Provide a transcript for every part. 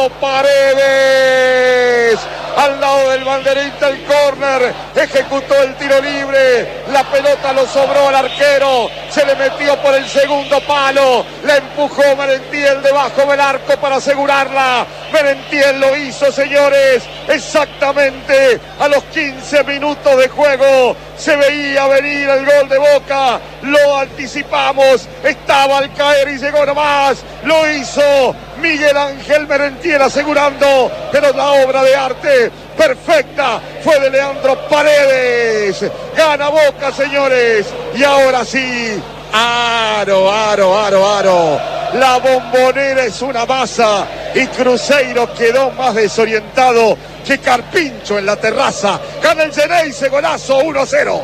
Leandro Paredes. Al lado del banderín del córner, ejecutó el tiro libre, la pelota lo sobró al arquero, se le metió por el segundo palo, la empujó Merentiel debajo del arco para asegurarla. Merentiel lo hizo, señores, exactamente a los 15 minutos de juego. Se veía venir el gol de Boca, lo anticipamos, estaba al caer y llegó nomás, lo hizo Miguel Ángel Merentiel asegurando, pero la obra de arte perfecta fue de Leandro Paredes. Gana Boca, señores, y ahora sí, aro. La Bombonera es una masa y Cruzeiro quedó más desorientado que Carpincho en la terraza. Gana el Geneise, golazo, 1-0.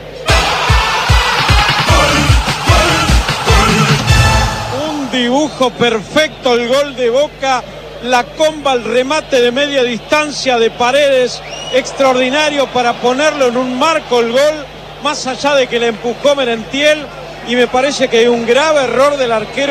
Un dibujo perfecto, el gol de Boca, la comba, el remate de media distancia de Paredes, extraordinario para ponerlo en un marco el gol, más allá de que le empujó Merentiel, y me parece que hay un grave error del arquero